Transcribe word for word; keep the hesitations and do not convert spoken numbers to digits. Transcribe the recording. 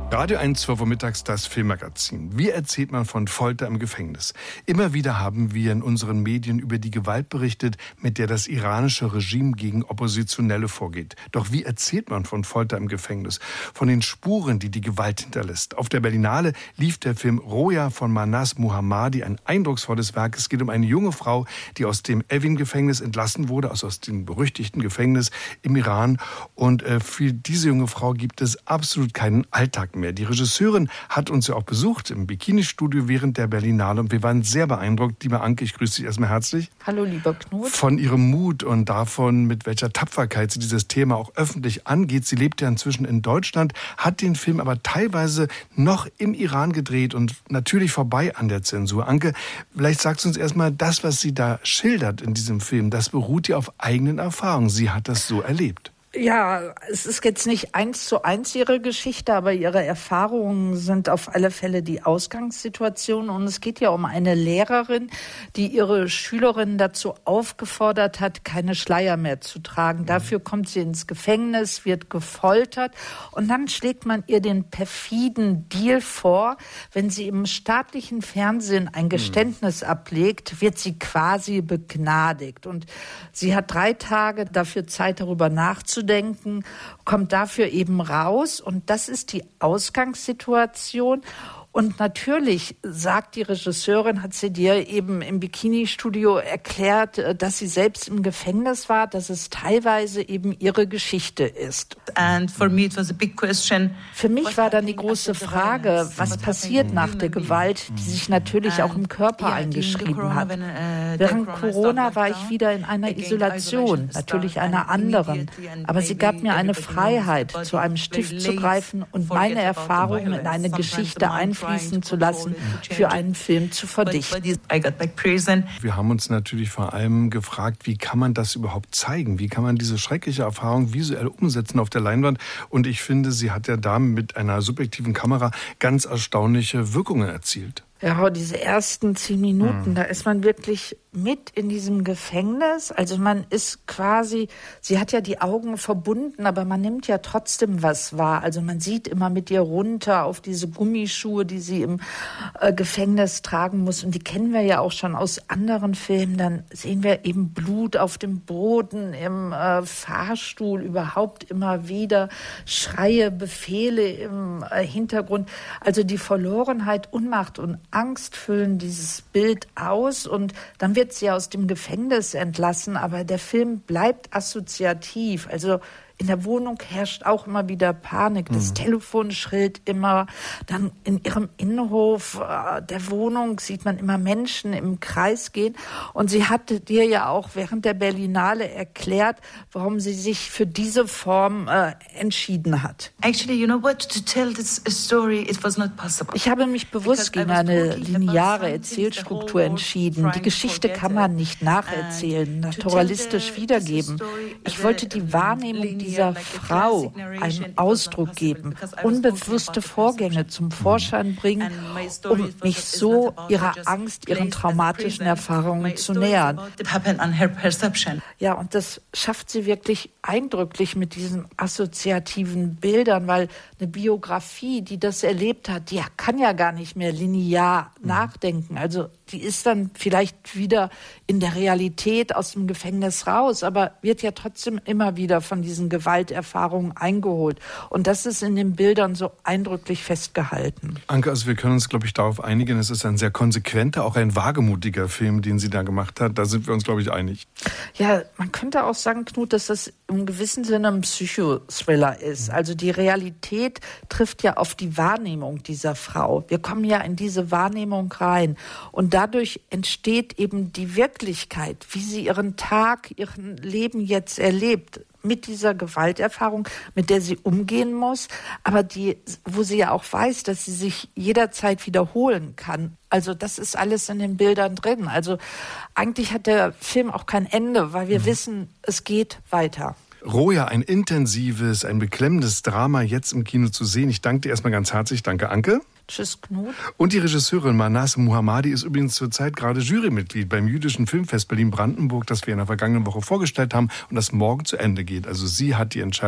Radio eins, zwölf Uhr mittags, das Filmmagazin. Wie erzählt man von Folter im Gefängnis? Immer wieder haben wir in unseren Medien über die Gewalt berichtet, mit der das iranische Regime gegen Oppositionelle vorgeht. Doch wie erzählt man von Folter im Gefängnis? Von den Spuren, die die Gewalt hinterlässt. Auf der Berlinale lief der Film Roja von Manas Mohammadi, ein eindrucksvolles Werk. Es geht um eine junge Frau, die aus dem Evin-Gefängnis entlassen wurde, also aus dem berüchtigten Gefängnis im Iran. Und äh, für diese junge Frau gibt es absolut keinen Alltag mehr. Die Regisseurin hat uns ja auch besucht im Bikini-Studio während der Berlinale und wir waren sehr beeindruckt. Liebe Anke, ich grüße dich erstmal herzlich. Hallo, lieber Knut. Von ihrem Mut und davon, mit welcher Tapferkeit sie dieses Thema auch öffentlich angeht. Sie lebt ja inzwischen in Deutschland, hat den Film aber teilweise noch im Iran gedreht und natürlich vorbei an der Zensur. Anke, vielleicht sagst du uns erstmal, das, was sie da schildert in diesem Film, das beruht ja auf eigenen Erfahrungen. Sie hat das so erlebt. Ja, es ist jetzt nicht eins zu eins ihre Geschichte, aber ihre Erfahrungen sind auf alle Fälle die Ausgangssituation. Und es geht ja um eine Lehrerin, die ihre Schülerinnen dazu aufgefordert hat, keine Schleier mehr zu tragen. Dafür kommt sie ins Gefängnis, wird gefoltert und dann schlägt man ihr den perfiden Deal vor. Wenn sie im staatlichen Fernsehen ein Geständnis ablegt, wird sie quasi begnadigt. Und sie hat drei Tage dafür Zeit, darüber nachzudenken. denken, kommt dafür eben raus und das ist die Ausgangssituation. Und natürlich sagt die Regisseurin, hat sie dir eben im Bikini-Studio erklärt, dass sie selbst im Gefängnis war, dass es teilweise eben ihre Geschichte ist. And for me it was a big question. Für mich war dann die große Frage, was passiert nach der Gewalt, die sich natürlich auch im Körper eingeschrieben hat. Während Corona war ich wieder in einer Isolation, natürlich einer anderen. Aber sie gab mir eine Freiheit, zu einem Stift zu greifen und meine Erfahrungen in eine Geschichte einfließen fließen zu lassen, für einen Film zu verdichten. Wir haben uns natürlich vor allem gefragt, wie kann man das überhaupt zeigen? Wie kann man diese schreckliche Erfahrung visuell umsetzen auf der Leinwand? Und ich finde, sie hat ja da mit einer subjektiven Kamera ganz erstaunliche Wirkungen erzielt. Ja, diese ersten zehn Minuten, mhm. da ist man wirklich mit in diesem Gefängnis. Also man ist quasi, sie hat ja die Augen verbunden, aber man nimmt ja trotzdem was wahr. Also man sieht immer mit ihr runter auf diese Gummischuhe, die sie im äh, Gefängnis tragen muss. Und die kennen wir ja auch schon aus anderen Filmen. Dann sehen wir eben Blut auf dem Boden, im äh, Fahrstuhl, überhaupt immer wieder Schreie, Befehle im äh, Hintergrund. Also die Verlorenheit, Unmacht und Angst füllen dieses Bild aus und dann wird sie aus dem Gefängnis entlassen, aber der Film bleibt assoziativ. Also in der Wohnung herrscht auch immer wieder Panik. Das mhm. Telefon schrillt immer. Dann in ihrem Innenhof äh, der Wohnung sieht man immer Menschen im Kreis gehen. Und sie hatte dir ja auch während der Berlinale erklärt, warum sie sich für diese Form äh, entschieden hat. Actually, you know what? To tell this story, it was not possible. Ich habe mich bewusst gegen eine lineare Erzählstruktur entschieden. Die Geschichte kann man nicht nacherzählen, naturalistisch wiedergeben. Ich wollte die Wahrnehmung dieser Frau einen Ausdruck geben, unbewusste Vorgänge zum Vorschein bringen, um mich so ihrer Angst, ihren traumatischen Erfahrungen zu nähern. Ja, und das schafft sie wirklich eindrücklich mit diesen assoziativen Bildern, weil eine Biografie, die das erlebt hat, die kann ja gar nicht mehr linear nachdenken. Also die ist dann vielleicht wieder in der Realität aus dem Gefängnis raus, aber wird ja trotzdem immer wieder von diesen Gewalterfahrungen eingeholt. Und das ist in den Bildern so eindrücklich festgehalten. Anke, also wir können uns, glaube ich, darauf einigen, es ist ein sehr konsequenter, auch ein wagemutiger Film, den sie da gemacht hat. Da sind wir uns, glaube ich, einig. Ja, man könnte auch sagen, Knut, dass das im gewissen Sinne ein Psychothriller ist. Also die Realität trifft ja auf die Wahrnehmung dieser Frau. Wir kommen ja in diese Wahrnehmung rein. Und dadurch entsteht eben die Wirklichkeit, wie sie ihren Tag, ihren Leben jetzt erlebt. Mit dieser Gewalterfahrung, mit der sie umgehen muss, aber die, wo sie ja auch weiß, dass sie sich jederzeit wiederholen kann. Also das ist alles in den Bildern drin. Also eigentlich hat der Film auch kein Ende, weil wir mhm. wissen, es geht weiter. Roja, ein intensives, ein beklemmendes Drama jetzt im Kino zu sehen. Ich danke dir erstmal ganz herzlich. Danke, Anke. Tschüss, Knut. Und die Regisseurin Manas Mohammadi ist übrigens zurzeit gerade Jurymitglied beim Jüdischen Filmfest Berlin-Brandenburg, das wir in der vergangenen Woche vorgestellt haben und das morgen zu Ende geht. Also sie hat die Entscheidung